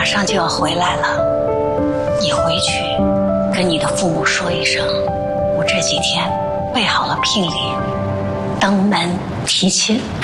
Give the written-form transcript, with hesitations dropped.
马上就要回来了，你回去跟你的父母说一声，我这几天备好了聘礼，登门提亲。